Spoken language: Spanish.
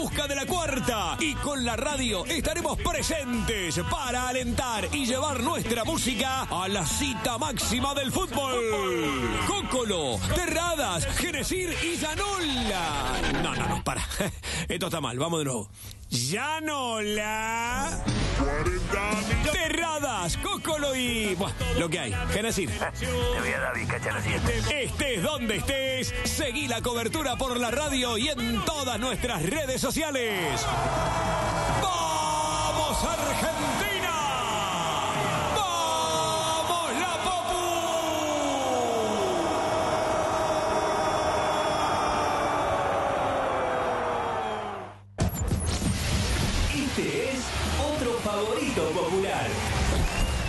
busca de la cuarta. Y con la radio estaremos presentes para alentar y llevar nuestra música a la cita máxima del fútbol. Cócolo, Terradas, Genesir y Llanola. No, para. Esto está mal, vamos de nuevo. Llanola, Terradas, Cócolo y... Bueno, lo que hay, Genesir. Te voy a dar bizcacha a las 7. Estés donde estés, seguí la cobertura por la radio y en todas nuestras redes sociales. ¡Vamos, Argentina!